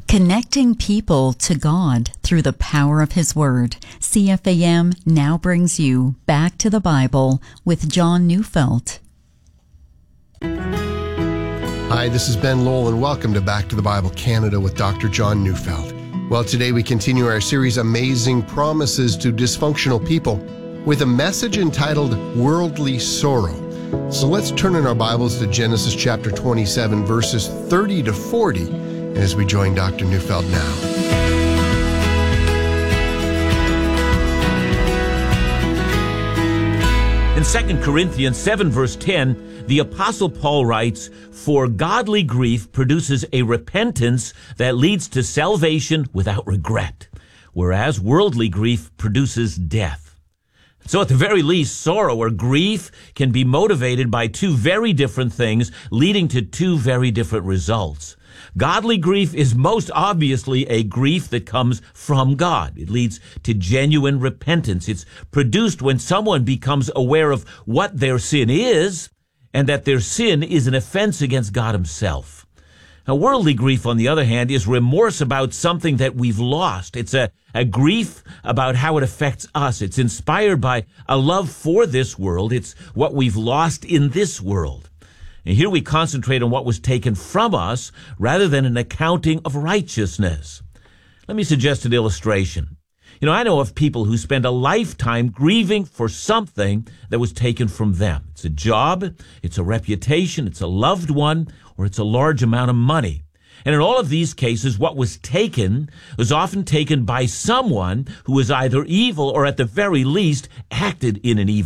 Connecting people to God through the power of His Word. CFAM now brings you Back to the Bible with John Neufeld. Hi, this is Ben Lowell, and welcome to Back to the Bible Canada with Dr. John Neufeld. Well, today we continue our series, Amazing Promises to Dysfunctional People, with a message entitled Worldly Sorrow. So let's turn in our Bibles to Genesis chapter 27, verses 30 to 40, as we join Dr. Neufeld now. In 2 Corinthians 7, verse 10, the Apostle Paul writes, "For godly grief produces a repentance that leads to salvation without regret, whereas worldly grief produces death." So at the very least, sorrow or grief can be motivated by two very different things, leading to two very different results. Godly grief is most obviously a grief that comes from God. It leads to genuine repentance. It's produced when someone becomes aware of what their sin is, and that their sin is an offense against God Himself. Now, worldly grief, on the other hand, is remorse about something that we've lost. It's a grief about how it affects us. It's inspired by a love for this world. It's what we've lost in this world. And here we concentrate on what was taken from us rather than an accounting of righteousness. Let me suggest an illustration. I know of people who spend a lifetime grieving for something that was taken from them. It's a job, it's a reputation, it's a loved one, or it's a large amount of money. And in all of these cases, what was taken was often taken by someone who was either evil or at the very least acted in an evil